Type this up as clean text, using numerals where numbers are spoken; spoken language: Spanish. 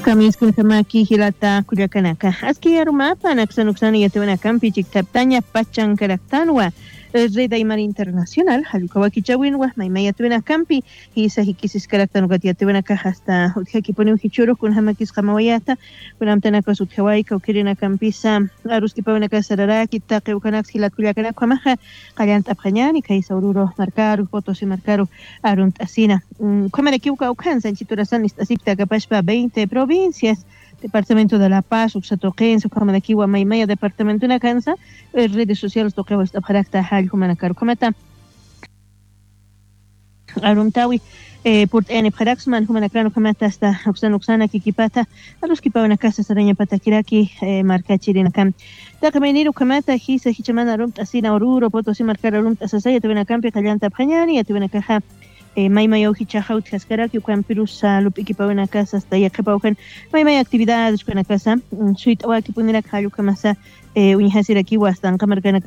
Kamis kun samaki hilata kuyakanaka. Aski arumapa naksanuksani yatuanakampi chiktaptaña pachan karaktanwa. Reda Imar Internacional, Halukawaki Chawinwa, Maimaya Tuenakampi, y Sahikisis Karaktanugatia Tuenaka hasta Uthaki Ponu Hichuro, kun Hamakis Kamawayata, kun Amtanakos Uthawai, Kaukirina Campisa, Aruski Paunaka Sararaki, Takeukanak, Hilakuliakana, Kwamaha, Kayanta Panyani, Kaisaururo, Marcaru, Potos y Marcaru, Arunt Asina. Komarakiuka Ukan, Sanchiturasan, Istasipta, Capashpa, 20 provincias. Departamento de La Paz, Uxatoquense, Kamanakiwa, Maimaya, Departamento de Nakansa, redes sociales toqueo esta parakta hal humanakaru komata. Arumtawi, Port N Paraxman, Humanacrano Kamata, hasta Uxana, Kikipata, a los que pagan a casa Saraña Patakiraki, Marca Chirinacam. Takameniro Kamata, Hisa, Hichamana, Rumt, Asina, Oruro, Potos y Marcar Rumt, Asasaya, Tuvena Campi, Callanta Pañani, Tuvena Caja. Maimaya hichahaut haskaraki ukan pirusa lupiki pawana casa hasta yakapaukan maimaya actividades con la casa suite o aquí punira kayu kamasa uñihasira aquí wastan kamarkana